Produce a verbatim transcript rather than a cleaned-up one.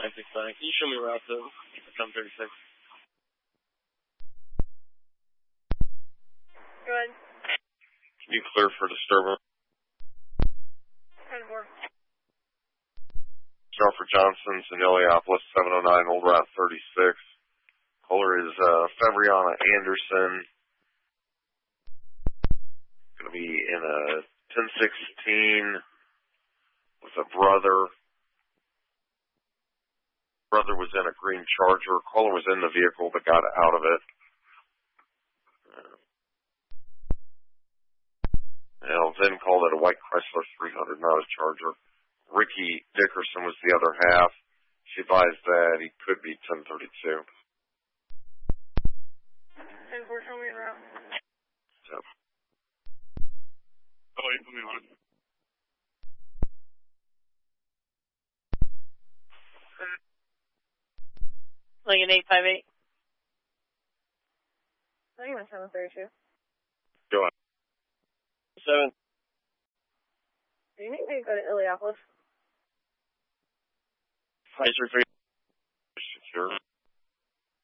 nine six nine. Can you show me route to seven thirty-six? Go ahead. Can you clear for disturbance? ten four. Jennifer Johnson, Zaniliopolis, seven oh nine, Old Route thirty-six. Caller is uh, Favriana Anderson. Going to be in a ten sixteen with a brother. Brother was in a green Charger. Caller was in the vehicle but got out of it. And then called it a white Chrysler three hundred, not a Charger. Ricky Dickerson was the other half. She advised that he could be ten thirty-two. ten four, show me around. So. Oh, wait, put me on. Lincoln eight five eight. I think I'm seven thirty-two. Go on. Seven. Do you need me to go to Illiopolis? Five three three. Secure.